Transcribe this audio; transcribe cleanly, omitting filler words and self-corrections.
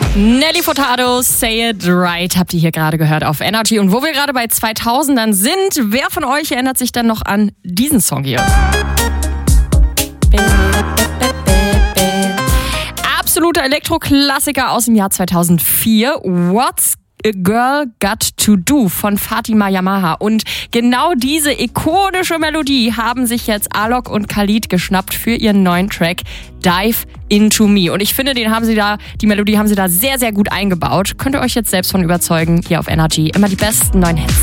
Nelly Furtado, Say It Right, habt ihr hier gerade gehört auf Energy. Und wo wir gerade bei 2000ern sind, wer von euch erinnert sich denn noch an diesen Song hier? Absoluter Elektroklassiker aus dem Jahr 2004. What's a Girl Got to Do von Fatima Yamaha. Und genau diese ikonische Melodie haben sich jetzt Alok und Khalid geschnappt für ihren neuen Track Dive Into Me. Und ich finde, die Melodie haben sie da sehr, sehr gut eingebaut. Könnt ihr euch jetzt selbst von überzeugen. Hier auf Energy immer die besten neuen Hits.